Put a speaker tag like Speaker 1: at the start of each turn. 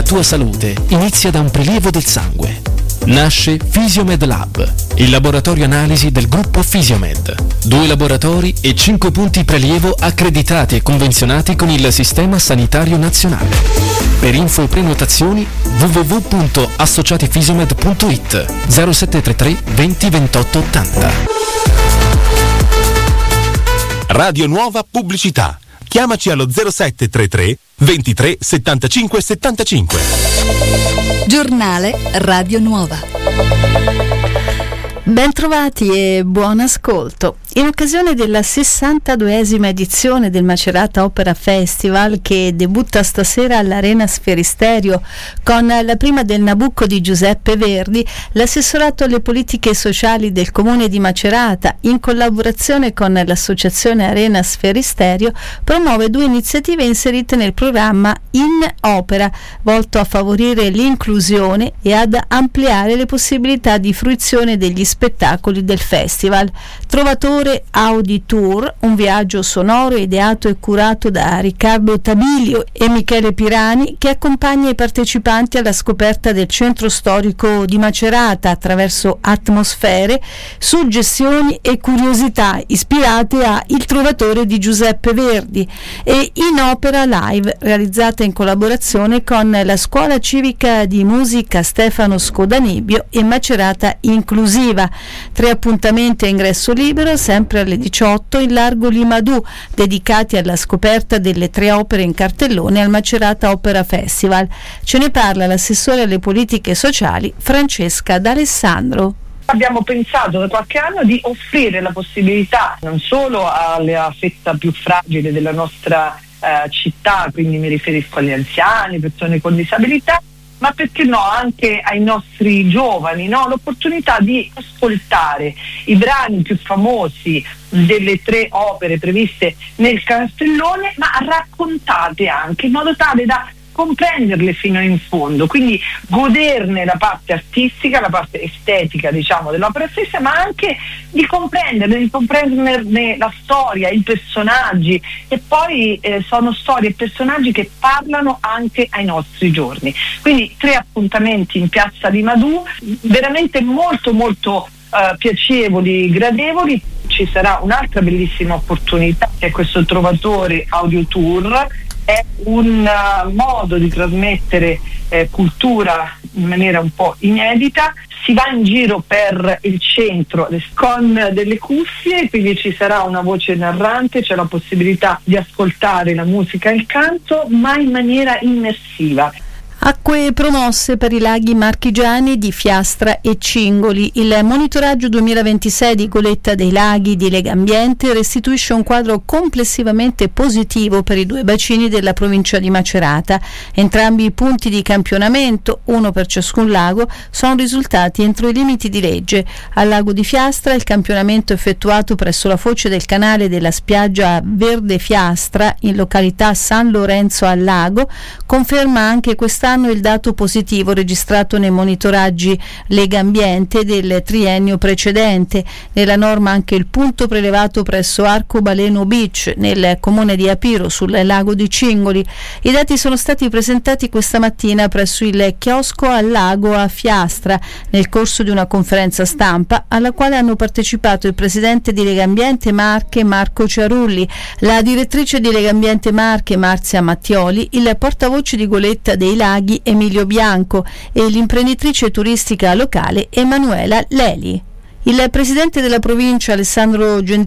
Speaker 1: tua salute inizia da un prelievo del sangue. Nasce Fisiomed Lab, il laboratorio analisi del gruppo Fisiomed. 2 laboratori e 5 punti prelievo accreditati e convenzionati con il Sistema Sanitario Nazionale. Per info e prenotazioni www.associatifisiomed.it 0733 20 28 80.
Speaker 2: Radio Nuova Pubblicità. Chiamaci allo 0733 23 75 75.
Speaker 3: Giornale Radio Nuova. Bentrovati e buon ascolto. In occasione della 62esima edizione del Macerata Opera Festival, che debutta stasera all'Arena Sferisterio con la prima del Nabucco di Giuseppe Verdi, l'assessorato alle politiche sociali del Comune di Macerata, in collaborazione con l'associazione Arena Sferisterio, promuove 2 iniziative inserite nel programma In Opera, volto a favorire l'inclusione e ad ampliare le possibilità di fruizione degli spettacoli del festival. Trovatore Audi Tour, un viaggio sonoro ideato e curato da Riccardo Tabilio e Michele Pirani, che accompagna i partecipanti alla scoperta del centro storico di Macerata attraverso atmosfere, suggestioni e curiosità ispirate a Il Trovatore di Giuseppe Verdi, e In Opera Live, realizzata in collaborazione con la Scuola Civica di Musica Stefano Scodanibio e Macerata Inclusiva. 3 appuntamenti a ingresso libero, sempre alle 18 in largo Limadù, dedicati alla scoperta delle 3 opere in cartellone al Macerata Opera Festival. Ce ne parla l'assessore alle politiche sociali Francesca D'Alessandro.
Speaker 4: Abbiamo pensato da qualche anno di offrire la possibilità non solo alla fetta più fragile della nostra città, quindi mi riferisco agli anziani, persone con disabilità, ma perché no anche ai nostri giovani, no? L'opportunità di ascoltare i brani più famosi delle 3 opere previste nel cartellone, ma raccontate anche in modo tale da comprenderle fino in fondo, quindi goderne la parte artistica, la parte estetica, diciamo, dell'opera stessa, ma anche di comprenderne la storia, i personaggi, e poi sono storie e personaggi che parlano anche ai nostri giorni. Quindi 3 appuntamenti in piazza di Madù, veramente molto molto piacevoli, gradevoli. Ci sarà un'altra bellissima opportunità, che è questo Trovatore Audio Tour. È un modo di trasmettere cultura in maniera un po' inedita. Si va in giro per il centro con delle cuffie, quindi ci sarà una voce narrante, c'è la possibilità di ascoltare la musica e il canto, ma in maniera immersiva.
Speaker 3: Acque promosse per i laghi marchigiani di Fiastra e Cingoli. Il monitoraggio 2026 di Goletta dei Laghi di Legambiente restituisce un quadro complessivamente positivo per i 2 bacini della provincia di Macerata. Entrambi i punti di campionamento, 1 per ciascun lago, sono risultati entro i limiti di legge. Al lago di Fiastra il campionamento effettuato presso la foce del canale della spiaggia Verde Fiastra, in località San Lorenzo al Lago, conferma anche quest'anno il dato positivo registrato nei monitoraggi Legambiente del triennio precedente. Nella norma anche il punto prelevato presso Arcobaleno Beach nel comune di Apiro sul lago di Cingoli. I dati sono stati presentati questa mattina presso il chiosco al lago a Fiastra nel corso di una conferenza stampa alla quale hanno partecipato il presidente di Legambiente Marche Marco Ciarulli, la direttrice di Legambiente Marche Marzia Mattioli, il portavoce di Goletta dei Laghi Emilio Bianco e l'imprenditrice turistica locale Emanuela Leli. Il presidente della provincia Alessandro Gentile